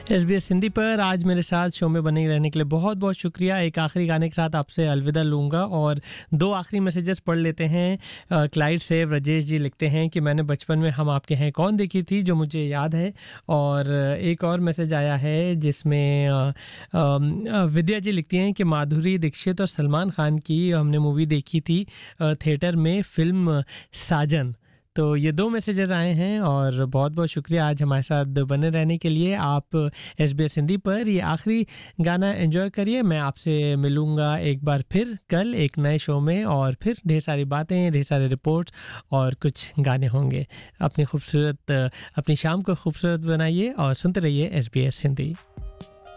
SBS Hindi पर आज मेरे साथ शो में बने रहने के लिए बहुत बहुत शुक्रिया। एक आखिरी गाने के साथ आपसे अलविदा लूँगा और दो आखिरी मैसेजेस पढ़ लेते हैं। क्लाइड सेव राजेश जी लिखते हैं कि मैंने बचपन में हम आपके हैं कौन देखी थी, जो मुझे याद है। और एक और मैसेज आया है जिसमें विद्या जी लिखती हैं कि माधुरी दीक्षित और सलमान खान की हमने मूवी देखी थी थिएटर में, फिल्म साजन। तो ये दो मैसेजेस आए हैं और बहुत बहुत शुक्रिया आज हमारे साथ बने रहने के लिए। आप SBS हिंदी पर ये आखिरी गाना एंजॉय करिए। मैं आपसे मिलूँगा एक बार फिर कल एक नए शो में, और फिर ढेर सारी बातें, ढेर सारे रिपोर्ट्स और कुछ गाने होंगे। अपनी शाम को खूबसूरत बनाइए और सुनते रहिए SBS हिंदी।